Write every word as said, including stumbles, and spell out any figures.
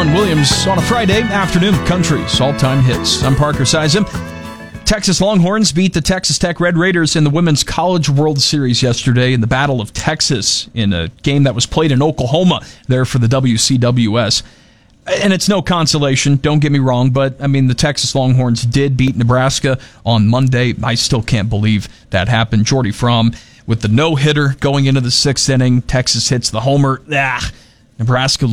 Sean Williams on a Friday afternoon. Country's all-time hits. I'm Parker Sizem. Texas Longhorns beat the Texas Tech Red Raiders in the Women's College World Series yesterday in the Battle of Texas in a game that was played in Oklahoma there for the W C W S. And it's no consolation, don't get me wrong, but, I mean, the Texas Longhorns did beat Nebraska on Monday. I still can't believe that happened. Jordy Fromm with the no-hitter going into the sixth inning. Texas hits the homer. Ah, Nebraska